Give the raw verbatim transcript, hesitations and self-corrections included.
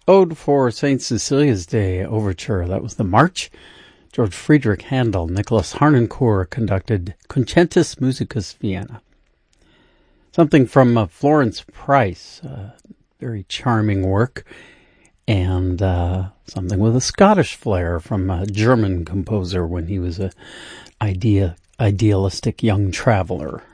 Ode for Saint Cecilia's Day Overture. That was the March. George Friedrich Handel, Nicholas Harnoncourt conducted Concentus Musicus Vienna. Something from uh, Florence Price, uh, very charming work, and uh, something with a Scottish flair from a German composer when he was a idea idealistic young traveler.